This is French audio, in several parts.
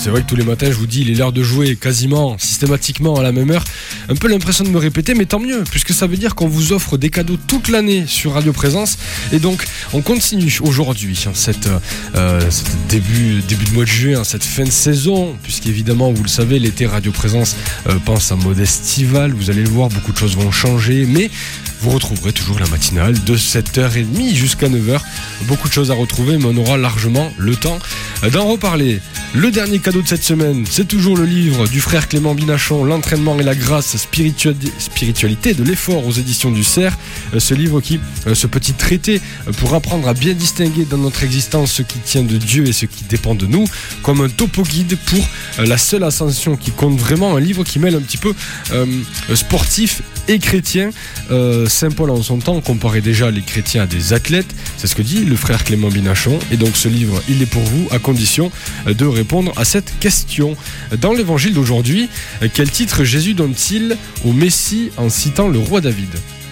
c'est vrai que tous les matins je vous dis il est l'heure de jouer quasiment systématiquement à la même heure. Un peu l'impression de me répéter, mais tant mieux, puisque ça veut dire qu'on vous offre des cadeaux toute l'année sur Radio Présence. Et donc on continue aujourd'hui cette début de mois de juin, cette fin de saison, puisqu'évidemment vous le savez, l'été Radio Présence pense à mode estival. Vous allez le voir, beaucoup de choses vont changer, mais vous retrouverez toujours la matinale de 7h30 jusqu'à 9h. Beaucoup de choses à retrouver, mais on aura largement le temps d'en reparler. Le dernier cadeau de cette semaine, c'est toujours le livre du frère Clément Binachon, L'entraînement et la grâce, spiritualité de l'effort, aux éditions du Cerf. Ce livre ce petit traité pour apprendre à bien distinguer dans notre existence ce qui tient de Dieu et ce qui dépend de nous, comme un topo guide pour la seule ascension qui compte vraiment. Un livre qui mêle un petit peu sportif et chrétien. Saint Paul en son temps comparait déjà les chrétiens à des athlètes, c'est ce que dit le frère Clément Binachon, et donc ce livre il est pour vous à condition de répondre à cette question. Dans l'évangile d'aujourd'hui, quel titre Jésus donne-t-il au Messie en citant le roi David?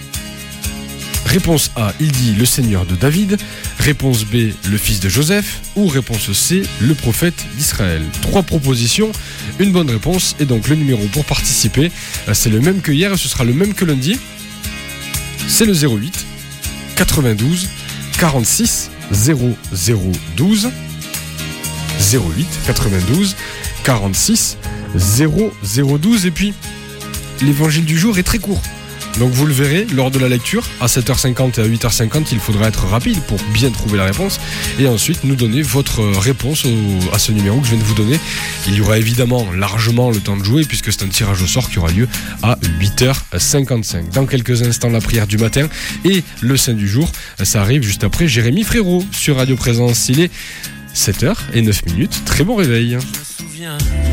Réponse A, il dit le Seigneur de David. Réponse B, le fils de Joseph. Ou réponse C, le prophète d'Israël. 3 propositions, une bonne réponse. Et donc le numéro pour participer, c'est le même que hier et ce sera le même que lundi. C'est le 08 92 46 0012. 08 92 46 0012. Et puis l'évangile du jour est très court. Donc vous le verrez lors de la lecture, à 7h50 et à 8h50, il faudra être rapide pour bien trouver la réponse et ensuite nous donner votre réponse à ce numéro que je viens de vous donner. Il y aura évidemment largement le temps de jouer puisque c'est un tirage au sort qui aura lieu à 8h55. Dans quelques instants, la prière du matin et le saint du jour, ça arrive juste après Jérémy Frérot sur Radio Présence. Il est 7h09. Très bon réveil.